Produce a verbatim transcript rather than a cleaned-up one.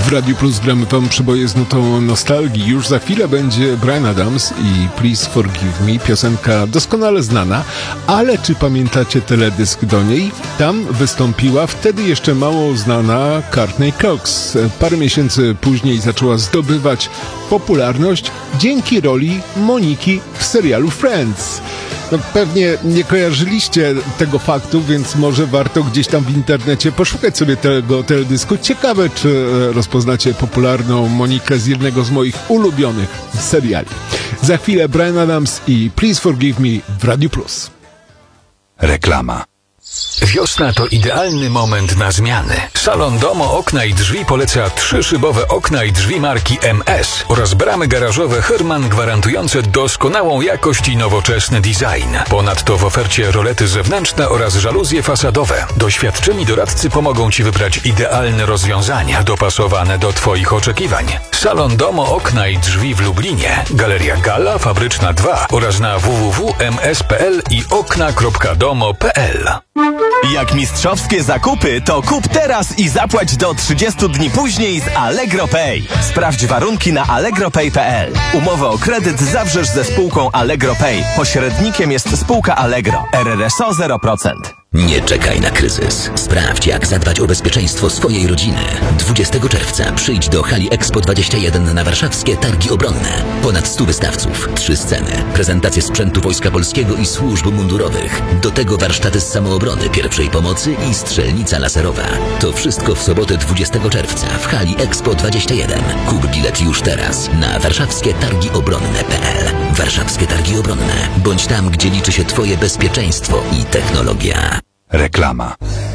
W Radiu Plus gramy wam przeboje z nutą nostalgii. Już za chwilę będzie Bryan Adams i Please Forgive Me, piosenka doskonale znana, ale czy pamiętacie teledysk do niej? Tam wystąpiła wtedy jeszcze mało znana Courtney Cox. Parę miesięcy później zaczęła zdobywać popularność dzięki roli Moniki w serialu Friends. No, pewnie nie kojarzyliście tego faktu, więc może warto gdzieś tam w internecie poszukać sobie tego teledysku. Ciekawe, czy rozpoznacie popularną Monikę z jednego z moich ulubionych seriali. Za chwilę Bryan Adams i Please Forgive Me w Radiu Plus. Reklama. Wiosna to idealny moment na zmiany. Salon Domo Okna i Drzwi poleca trzyszybowe okna i drzwi marki M S oraz bramy garażowe Herman gwarantujące doskonałą jakość i nowoczesny design. Ponadto w ofercie rolety zewnętrzne oraz żaluzje fasadowe. Doświadczeni doradcy pomogą Ci wybrać idealne rozwiązania dopasowane do Twoich oczekiwań. Salon Domo Okna i Drzwi w Lublinie, Galeria Gala, Fabryczna dwa oraz na w w w kropka m s kropka p l i okna kropka domo kropka p l. Jak mistrzowskie zakupy, to kup teraz i zapłać do trzydziestu dni później z Allegro Pay. Sprawdź warunki na allegro pay kropka p l. Umowę o kredyt zawrzesz ze spółką Allegro Pay. Pośrednikiem jest spółka Allegro. R R S O zero procent. Nie czekaj na kryzys. Sprawdź, jak zadbać o bezpieczeństwo swojej rodziny. dwudziestego czerwca przyjdź do hali Expo dwadzieścia jeden na warszawskie Targi Obronne. Ponad stu wystawców, trzy sceny, prezentacje sprzętu Wojska Polskiego i służb mundurowych. Do tego warsztaty z samoobrony, pierwszej pomocy i strzelnica laserowa. To wszystko w sobotę dwudziestego czerwca w hali Expo dwadzieścia jeden. Kup bilet już teraz na warszawskie targi obronne kropka p l. Warszawskie Targi Obronne. Bądź tam, gdzie liczy się Twoje bezpieczeństwo i technologia. Reklama.